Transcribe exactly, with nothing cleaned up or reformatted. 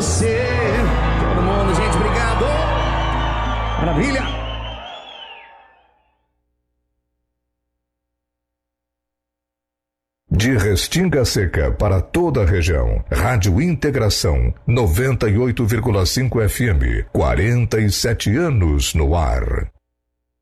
você. Todo mundo, gente, obrigado. Maravilha. De Restinga Seca para toda a região. Rádio Integração noventa e oito vírgula cinco F M. quarenta e sete anos no ar.